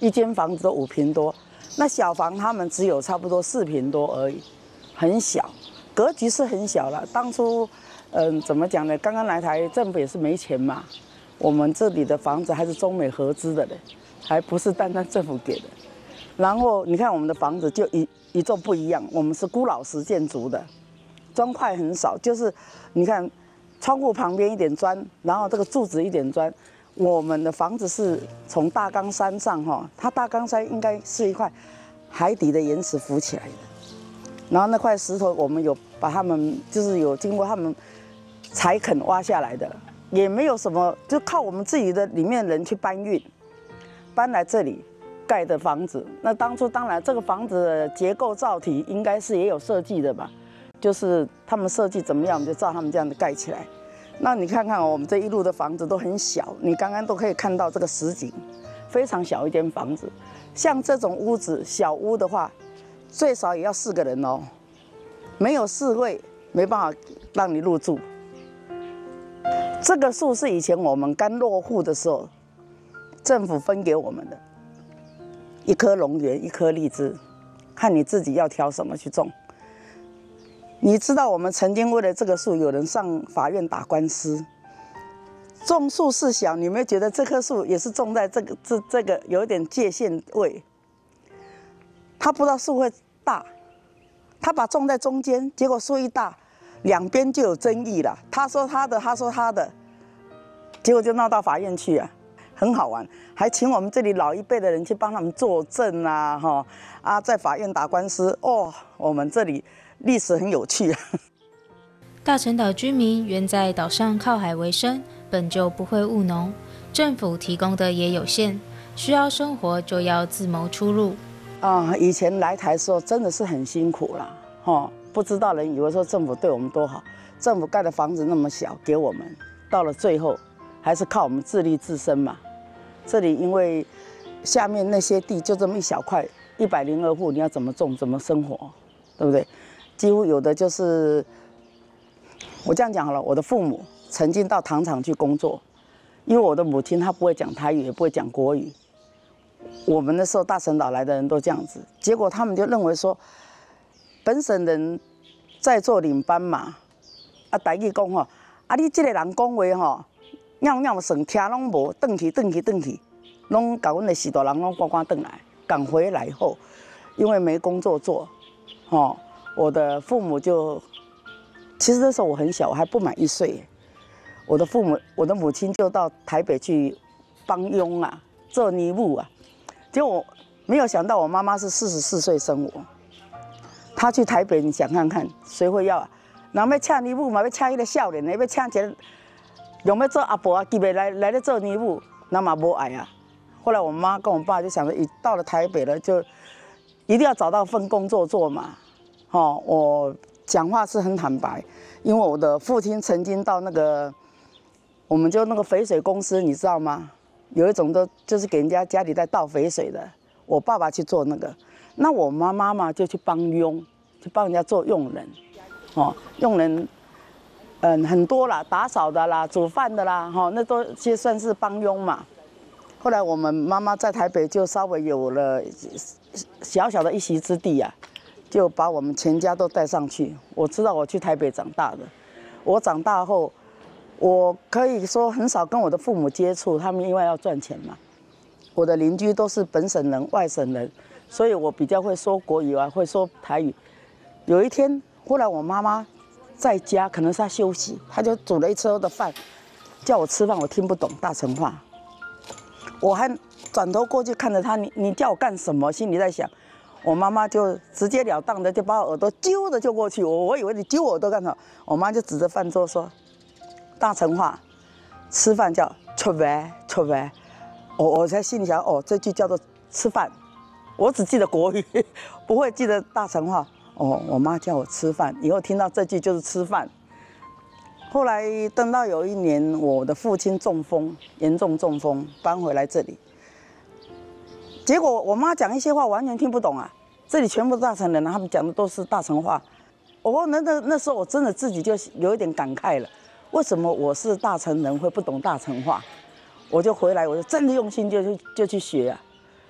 一间房子都5坪多，那小房他们只有差不多4坪多而已，很小，格局是很小了。当初，怎么讲呢？刚刚来台，政府也是没钱嘛，我们这里的房子还是中美合资的嘞，还不是单单政府给的。然后你看我们的房子就一座不一样，我们是孤老石建筑的，砖块很少，就是你看窗户旁边一点砖，然后这个柱子一点砖。我们的房子是从大冈山上哈，它大冈山应该是一块海底的岩石浮起来的，然后那块石头我们有把它们就是有经过他们采垦挖下来的，也没有什么，就靠我们自己的里面人去搬运，搬来这里盖的房子。那当初当然这个房子的结构造体应该是也有设计的吧，就是他们设计怎么样，我们就照他们这样的盖起来。那你看看我们这一路的房子都很小，你刚刚都可以看到这个实景，非常小一间房子。像这种屋子小屋的话，最少也要4个人哦，没有4位没办法让你入住。这个树是以前我们刚落户的时候，政府分给我们的，1棵龙眼，1棵荔枝，看你自己要挑什么去种。你知道我们曾经为了这个树，有人上法院打官司。种树是小，你有没有觉得这棵树也是种在这个有一点界限位？他不知道树会大，他把种在中间，结果树一大，两边就有争议了。他说他的，他说他的，结果就闹到法院去啊，很好玩，还请我们这里老一辈的人去帮他们作证啊，在法院打官司哦，我们这里。历史很有趣啊！ 大陈岛居民原在岛上靠海为生，本就不会务农，政府提供的也有限，需要生活就要自谋出路。 以前来台的时候真的是很辛苦啦，不知道人以为说政府对我们多好，政府盖的房子那么小给我们，到了最后还是靠我们自力自身嘛。这里因为下面那些地就这么一小块，102户，你要怎么种，怎么生活，对不对？几乎有的就是，我这样讲好了，我的父母曾经到糖厂去工作，因为我的母亲她不会讲台语，也不会讲国语。我们那时候大陈岛来的人都这样子，结果他们就认为说，本省人在做领班嘛，台语讲吼，你这个人讲话吼，鸟算听拢无，转去，拢把阮的许多人拢赶转来，赶回来后，因为没工作做，我的父母就，其实那时候我很小，我还不满1岁。我的母亲就到台北去帮佣啊，做泥木啊。结果没有想到，我妈妈是44岁生我。她去台北，你想看看，谁会要啊？人要请泥木嘛，要请迄个少年的，要请一个用要做阿婆啊，急的来咧做泥木，那嘛无爱啊。后来我妈跟我爸就想着，到了台北了，就一定要找到份工作做嘛。我讲话是很坦白，因为我的父亲曾经到那个，我们就那个肥水公司，你知道吗？有一种就是给人家家里在倒肥水的，我爸爸去做那个，那我妈妈嘛就去帮佣，去帮人家做佣人，佣人，很多啦，打扫的啦，煮饭的啦，那都就算是帮佣嘛。后来我们妈妈在台北就稍微有了小小的一席之地啊。就把我们全家都带上去。我知道我去台北长大的，我长大后，我可以说很少跟我的父母接触，他们因为要赚钱嘛。我的邻居都是本省人、外省人，所以我比较会说国语啊，会说台语。有一天，忽然我妈妈在家，可能是她休息，她就煮了一车的饭，叫我吃饭，我听不懂大陈话，我还转头过去看着她，你叫我干什么？心里在想。我妈妈就直截了当的就把我耳朵揪的就过去，我以为你揪我耳朵干什么？我妈就指着饭桌说：“大陈话，吃饭叫出饭。”我才心里想，这句叫做吃饭。我只记得国语，不会记得大陈话。我妈叫我吃饭，以后听到这句就是吃饭。后来等到有一年，我的父亲中风，严重中风，搬回来这里。结果我妈讲一些话完全听不懂啊，这里全部大陈人，他们讲的都是大陈话。那时候我真的自己就有一点感慨了，为什么我是大陈人会不懂大陈话？我就回来，我就真的用心就去学啊。